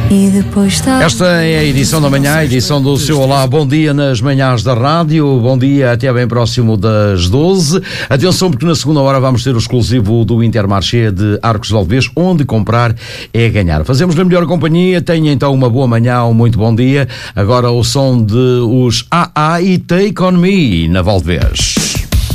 E depois Esta é a edição da manhã, a edição do seu Olá, bom dia nas manhãs da rádio, bom dia até bem próximo das 12. Atenção, porque na segunda hora vamos ter o exclusivo do Intermarché de Arcos de Valdevez, onde comprar é ganhar. Fazemos na melhor companhia, tenha então uma boa manhã, um muito bom dia. Agora o som de os AA e Take On Me na Valdevez.